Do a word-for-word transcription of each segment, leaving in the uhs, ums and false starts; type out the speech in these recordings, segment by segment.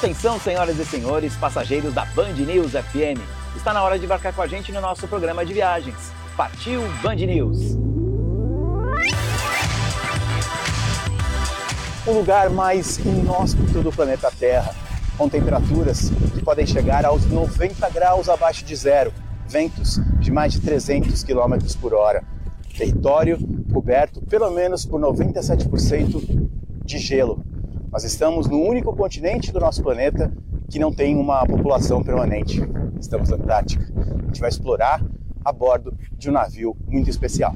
Atenção, senhoras e senhores, passageiros da Band News F M. Está na hora de embarcar com a gente no nosso programa de viagens. Partiu Band News! O lugar mais inóspito do planeta Terra, com temperaturas que podem chegar aos noventa graus abaixo de zero, ventos de mais de trezentos quilômetros por hora, território coberto pelo menos por noventa e sete por cento de gelo. Nós estamos no único continente do nosso planeta que não tem uma população permanente. Estamos na Antártica. A gente vai explorar a bordo de um navio muito especial.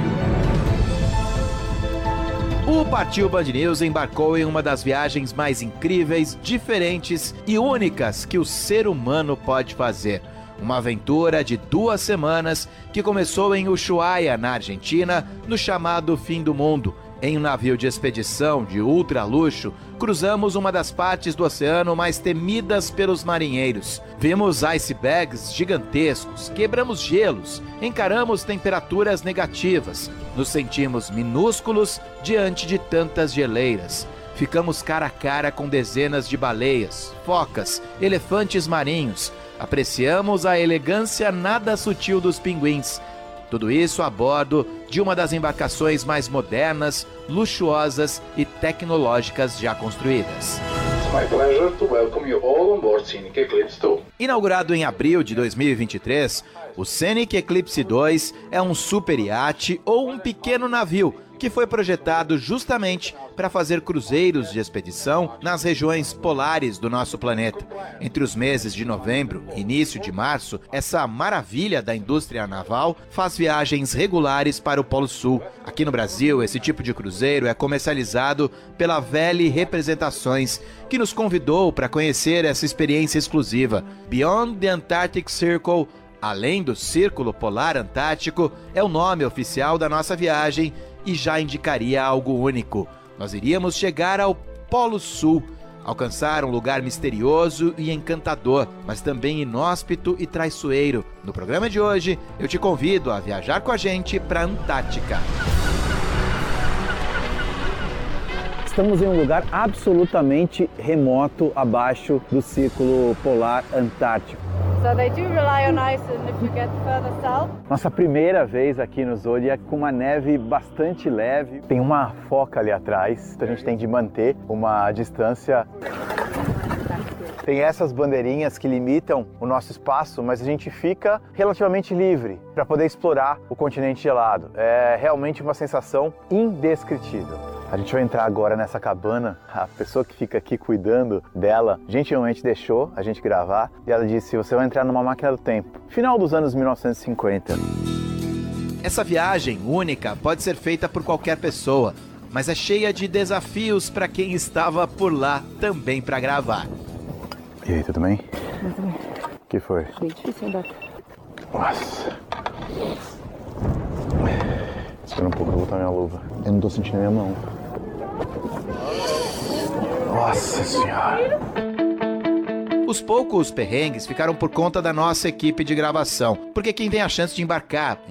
O Partiu Band News embarcou em uma das viagens mais incríveis, diferentes e únicas que o ser humano pode fazer. Uma aventura de duas semanas que começou em Ushuaia, na Argentina, no chamado Fim do Mundo. Em um navio de expedição de ultra luxo, cruzamos uma das partes do oceano mais temidas pelos marinheiros. Vimos icebergs gigantescos, quebramos gelos, encaramos temperaturas negativas, nos sentimos minúsculos diante de tantas geleiras. Ficamos cara a cara com dezenas de baleias, focas, elefantes marinhos. Apreciamos a elegância nada sutil dos pinguins. Tudo isso a bordo de uma das embarcações mais modernas, luxuosas e tecnológicas já construídas. My pleasure to welcome you all on board Scenic Eclipse dois. Inaugurado em abril de dois mil e vinte e três, o Scenic Eclipse dois é um super iate ou um pequeno navio que foi projetado justamente para fazer cruzeiros de expedição nas regiões polares do nosso planeta. Entre os meses de novembro e início de março, essa maravilha da indústria naval faz viagens regulares para o Polo Sul. Aqui no Brasil, esse tipo de cruzeiro é comercializado pela Vele Representações, que nos convidou para conhecer essa experiência exclusiva. Beyond the Antarctic Circle, Além do Círculo Polar Antártico, é o nome oficial da nossa viagem e já indicaria algo único. Nós iríamos chegar ao Polo Sul, alcançar um lugar misterioso e encantador, mas também inóspito e traiçoeiro. No programa de hoje, eu te convido a viajar com a gente para a Antártica. Estamos em um lugar absolutamente remoto abaixo do Círculo Polar Antártico. So they do rely on ice and if you get further south. Nossa primeira vez aqui no Zodiac com uma neve bastante leve. Tem uma foca ali atrás, então a gente tem de manter uma distância. Tem essas bandeirinhas que limitam o nosso espaço, mas a gente fica relativamente livre para poder explorar o continente gelado. É realmente uma sensação indescritível. A gente vai entrar agora nessa cabana. A pessoa que fica aqui cuidando dela gentilmente deixou a gente gravar e ela disse: você vai entrar numa máquina do tempo. Final dos anos mil novecentos e cinquenta. Essa viagem única pode ser feita por qualquer pessoa, mas é cheia de desafios para quem estava por lá também para gravar. E aí, tudo bem? Muito bem. O que foi? Bem difícil andar. Nossa. Espera um pouco, eu vou botar minha luva. Eu não tô sentindo minha mão. Nossa Senhora. Os poucos perrengues ficaram por conta da nossa equipe de gravação, porque quem tem a chance de embarcar